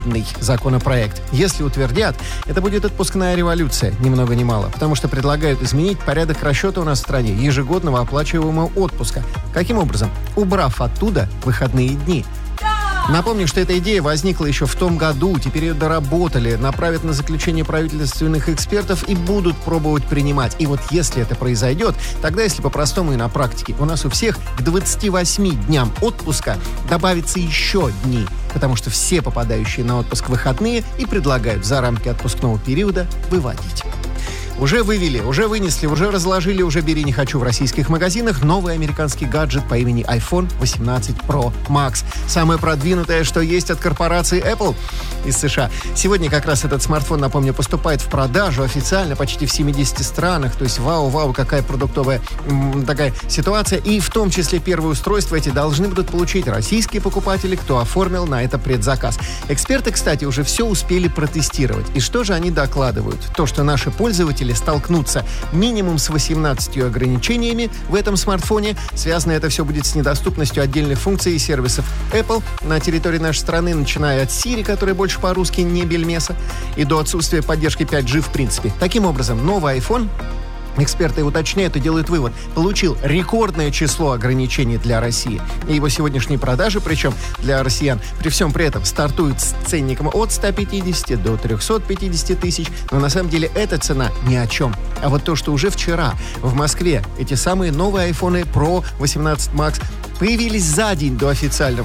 законопроект. Если утвердят, это будет отпускная революция, ни много ни мало, потому что предлагают изменить порядок расчета у нас в стране ежегодного оплачиваемого отпуска. Каким образом? Убрав оттуда выходные дни. Напомню, что эта идея возникла еще в том году, теперь ее доработали, направят на заключение правительственных экспертов и будут пробовать принимать. И вот если это произойдет, тогда, если по-простому и на практике, у нас у всех к 28 дням отпуска добавится еще дни, потому что все попадающие на отпуск выходные и предлагают за рамки отпускного периода выводить. Уже вывели, уже вынесли, уже разложили, уже бери не хочу в российских магазинах новый американский гаджет по имени iPhone 18 Pro Max. Самое продвинутое, что есть от корпорации Apple из США. Сегодня как раз этот смартфон, напомню, поступает в продажу официально почти в 70 странах. То есть вау, какая продуктовая такая ситуация. И в том числе первые устройства эти должны будут получить российские покупатели, кто оформил на это предзаказ. Эксперты, кстати, уже все успели протестировать. И что же они докладывают? То, что наши пользователи столкнутся минимум с 18 ограничениями в этом смартфоне. Связано это все будет с недоступностью отдельных функций и сервисов Apple на территории нашей страны, начиная от Siri, который больше по-русски не бельмеса, и до отсутствия поддержки 5G в принципе. Таким образом, новый iPhone, эксперты уточняют и делают вывод, получил рекордное число ограничений для России. И его сегодняшние продажи, причем для россиян, при всем при этом стартуют с ценником от 150 до 350 тысяч. Но на самом деле эта цена ни о чем. А вот то, что уже вчера в Москве эти самые новые iPhone Pro 18 Max появились за день до официального